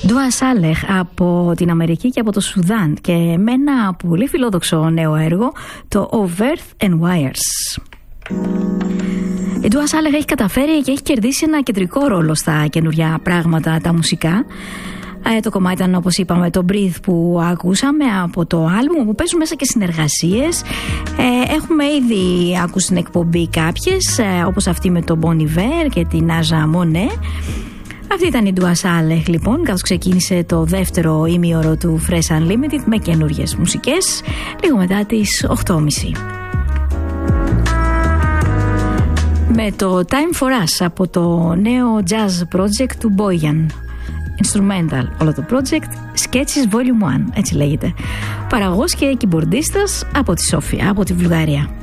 Ντουα Σάλεχ από την Αμερική και από το Σουδάν και με ένα πολύ φιλόδοξο νέο έργο, το Of Earth and Wires. Η Ντουα Σάλεχ έχει καταφέρει και έχει κερδίσει ένα κεντρικό ρόλο στα καινούργια πράγματα τα μουσικά. Το κομμάτι ήταν, όπως είπαμε, το Breathe που ακούσαμε από το άλμπουμ, που παίζουν μέσα και συνεργασίες. Έχουμε ήδη ακούσει στην εκπομπή κάποιες, όπως αυτή με τον Bon Iver και την Naja Monet. Αυτή ήταν η Ντουα Σάλεχ λοιπόν, καθώς ξεκίνησε το δεύτερο ημίωρο του Fresh Unlimited με καινούργιες μουσικές, λίγο μετά τις 8.30. Με το Time for Us από το νέο jazz project του Boyan. Instrumental όλο το project, Sketches Volume 1, έτσι λέγεται. Παραγωγός και κιμπορντίστας από τη Σόφια, από τη Βουλγαρία.